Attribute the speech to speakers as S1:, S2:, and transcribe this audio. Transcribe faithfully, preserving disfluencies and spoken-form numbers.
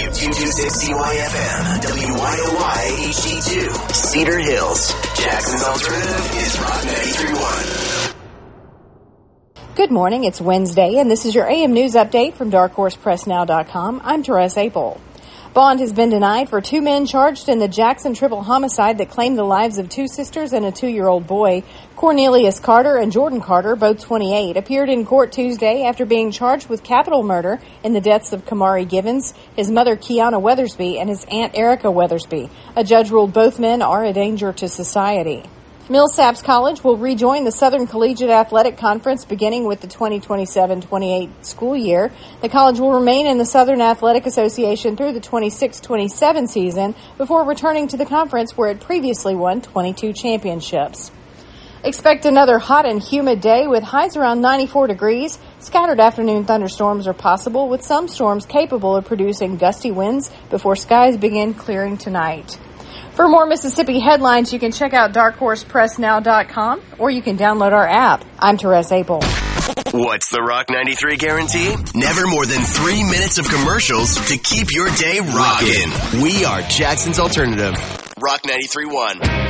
S1: two twenty-six C Y F M, W Y O Y H D two, Cedar Hills. Jackson's Alternative is Rock ninety-three point one.
S2: Good morning. It's Wednesday, and this is your A M News Update from dark horse press now dot com. I'm Therese Apel. Bond has been denied for two men charged in the Jackson triple homicide that claimed the lives of two sisters and a two-year-old boy. Cornelius Carter and Jordan Carter, both twenty-eight, appeared in court Tuesday after being charged with capital murder in the deaths of Kamari Givens, his mother Kiana Weathersby, and his aunt Erica Weathersby. A judge ruled both men are a danger to society. Millsaps College will rejoin the Southern Collegiate Athletic Conference beginning with the twenty twenty-seven twenty-eight school year. The college will remain in the Southern Athletic Association through the twenty-six twenty-seven season before returning to the conference where it previously won twenty-two championships. Expect another hot and humid day with highs around ninety-four degrees. Scattered afternoon thunderstorms are possible, with some storms capable of producing gusty winds before skies begin clearing tonight. For more Mississippi headlines, you can check out dark horse press now dot com or you can download our app. I'm Therese Apel.
S1: What's the Rock ninety-three guarantee? Never more than three minutes of commercials to keep your day rocking. We are Jackson's Alternative. Rock ninety-three point one.